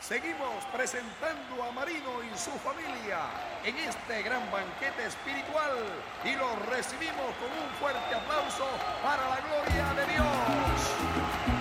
Seguimos presentando a Marino y su familia en este gran banquete espiritual y los recibimos con un fuerte aplauso.